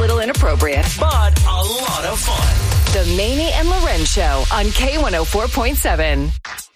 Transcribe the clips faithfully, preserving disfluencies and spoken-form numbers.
little inappropriate, but a lot of fun. The Mamie and Loren Show on K one oh four point seven.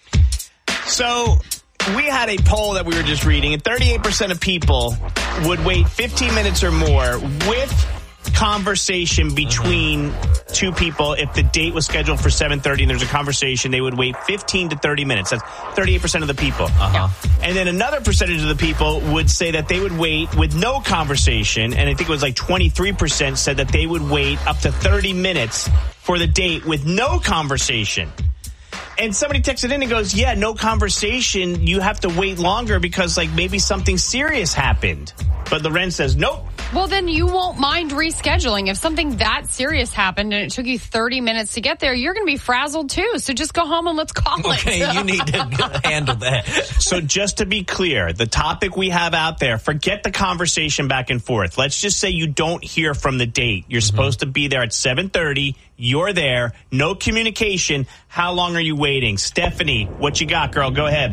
So we had a poll that we were just reading, and thirty-eight percent of people would wait fifteen minutes or more with conversation between two people. If the date was scheduled for seven thirty and there's a conversation, they would wait fifteen to thirty minutes. That's thirty-eight percent of the people. Uh-huh. And then another percentage of the people would say that they would wait with no conversation, and I think it was like twenty-three percent said that they would wait up to thirty minutes for the date with no conversation. And somebody texted in and goes, yeah, no conversation. You have to wait longer because, like, maybe something serious happened. But Loren says, nope. Well, then you won't mind rescheduling. If something that serious happened and it took you thirty minutes to get there, you're going to be frazzled too. So just go home and let's call okay, it. Okay, you need to handle that. So just to be clear, the topic we have out there, forget the conversation back and forth. Let's just say you don't hear from the date. You're mm-hmm. supposed to be there at seven thirty. You're there. No communication. How long are you waiting? Stephanie, what you got, girl? Go ahead.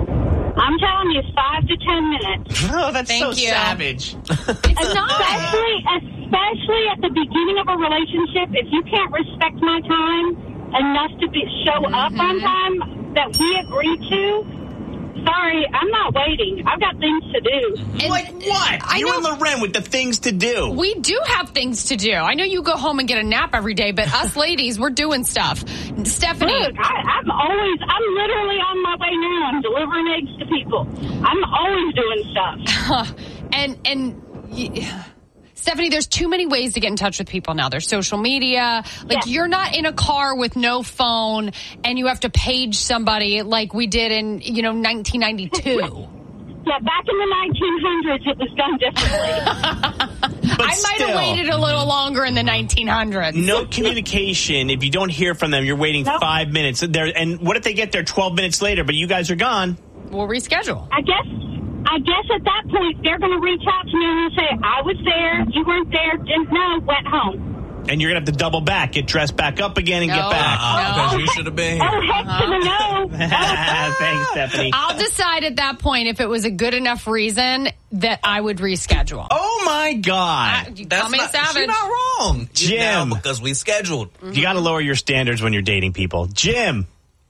I'm telling you, five to ten minutes. Oh, that's Thank so you. savage. It's not. Especially, especially at the beginning of a relationship, if you can't respect my time enough to be, show mm-hmm. up on time that we agreed to, sorry, I'm not waiting. I've got things to do. And like what? I you know, and Loren with the things to do. We do have things to do. I know you go home and get a nap every day, but us ladies, we're doing stuff. Stephanie. Look, I, I'm always, I'm literally on my way now. I'm delivering eggs to people. I'm always doing stuff. and, and, Stephanie, there's too many ways to get in touch with people now. There's social media. Like, yes. You're not in a car with no phone and you have to page somebody like we did in, you know, nineteen ninety-two. Yeah, back in the nineteen hundreds, it was done differently. I might have waited a little longer in the nineteen hundreds. No communication. If you don't hear from them, you're waiting nope. five minutes. There, and what if they get there twelve minutes later, but you guys are gone? We'll reschedule. I guess... I guess at that point, they're going to reach out to me and say, I was there, you weren't there, didn't know, went home. And you're going to have to double back, get dressed back up again and no, get back. Uh, no. Because you should have been here. Oh, heck to the no. Thanks, Stephanie. I'll decide at that point if it was a good enough reason that I would reschedule. Oh, my God. Uh, you That's call me not, savage. You're not wrong. Jim. Now, because we scheduled. Mm-hmm. You got to lower your standards when you're dating people. Jim.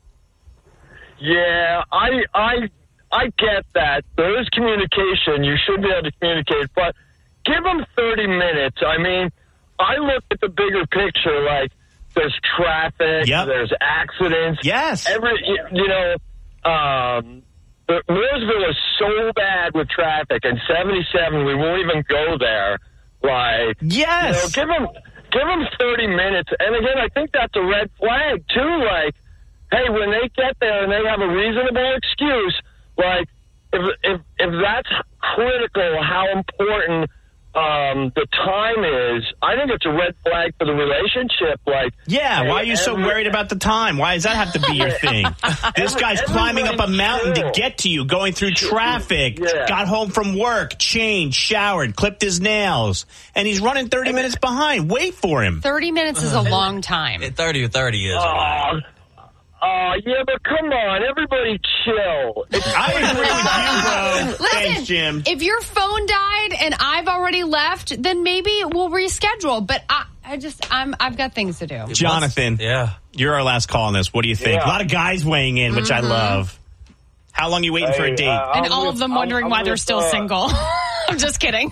Yeah, I... I I get that. There is communication. You should be able to communicate. But give them thirty minutes. I mean, I look at the bigger picture, like there's traffic, yep. there's accidents. Yes. Every, you know, um, Mooresville is so bad with traffic, and seventy-seven, we won't even go there. Like, yes. You know, give them, give them thirty minutes. And again, I think that's a red flag, too. Like, hey, when they get there and they have a reasonable excuse, like, if if if that's critical, how important um, the time is, I think it's a red flag for the relationship. Like, yeah, hey, why are you so every, worried about the time? Why does that have to be your thing? This guy's climbing up a mountain chill. to get to you, going through traffic, yeah. got home from work, changed, showered, clipped his nails, and he's running thirty minutes behind. Wait for him. thirty minutes is a long time. thirty or thirty is. Uh, Oh, uh, yeah, but come on. Everybody chill. I agree with you, bro. Listen, Thanks, Jim. If your phone died and I've already left, then maybe we'll reschedule. But I, I just, I'm, I've got things to do. Jonathan, yeah, you're our last call on this. What do you think? Yeah. A lot of guys weighing in, which mm-hmm. I love. How long are you waiting hey, for a date? Uh, and all with, of them wondering I'm, why I'm they're with, still uh, single. I'm just kidding.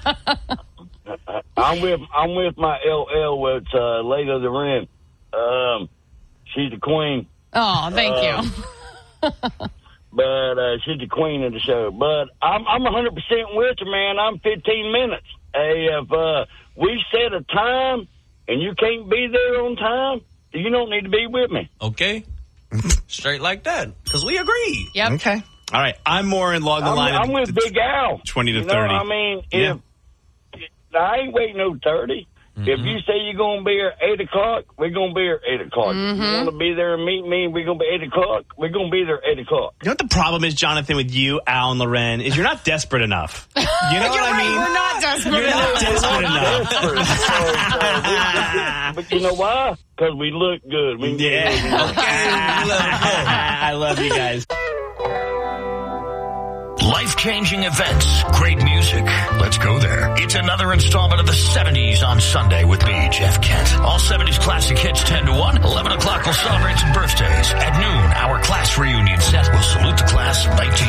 I'm with I'm with my L L with uh, Layla the Ren. Um, she's the queen. Oh, thank uh, you. But uh, she's the queen of the show. But I'm I'm one hundred percent with her, man. I'm fifteen minutes. Hey, if uh, we set a time and you can't be there on time, you don't need to be with me. Okay. Straight like that. Because we agree. Yep. Okay. All right. I'm more along the I'm, line I'm of with Big Al. twenty to you know, thirty. I mean, yeah. if I ain't waiting no thirty. Mm-hmm. If you say you're going to be here at eight o'clock, we're going to be here at eight o'clock. Mm-hmm. If you want to be there and meet me, we're going to be eight o'clock. We're going to be there at eight o'clock. You know what the problem is, Jonathan, with you, Al, and Loren, is you're not desperate enough. You know You're what right, I mean? we're not desperate You're enough. not desperate enough. so, so we, but you know why? Because we look good. We Yeah. I love you guys. Life-changing events, great music. Let's go there. It's It's another installment of the seventies on Sunday with me, Jeff Kent. All seventies classic hits ten to one. eleven o'clock will celebrate some birthdays. Ed